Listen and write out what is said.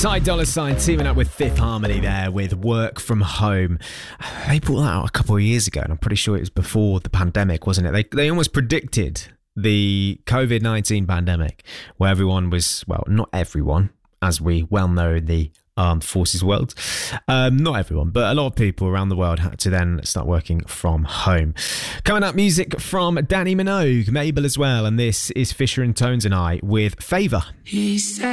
Ty Dolla $ign teaming up with Fifth Harmony there with Work From Home. They brought that out a couple of years ago, and I'm pretty sure it was before the pandemic, wasn't it? They almost predicted the COVID-19 pandemic, where everyone was, well, not everyone, as we well know in the armed forces world. Not everyone, but a lot of people around the world had to then start working from home. Coming up, music from Danny Minogue, Mabel as well, and this is Fisher and Tones and I with Favour. He said